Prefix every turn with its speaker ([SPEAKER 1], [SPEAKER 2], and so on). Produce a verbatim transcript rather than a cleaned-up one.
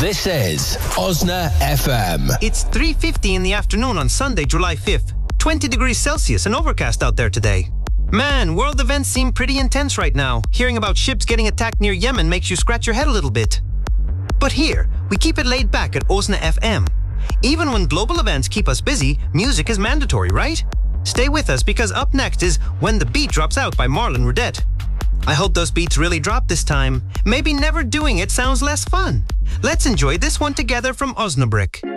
[SPEAKER 1] This is Osna F M.
[SPEAKER 2] It's three fifty in the afternoon on Sunday, July fifth. twenty degrees Celsius and overcast out there today. Man, world events seem pretty intense right now. Hearing about ships getting attacked near Yemen makes you scratch your head a little bit. But here, we keep it laid back at Osna F M. Even when global events keep us busy, music is mandatory, right? Stay with us because up next is When the Beat Drops Out by Marlon Rudette. I hope those beats really drop this time. Maybe never doing it sounds less fun. Let's enjoy this one together from Osnabrück.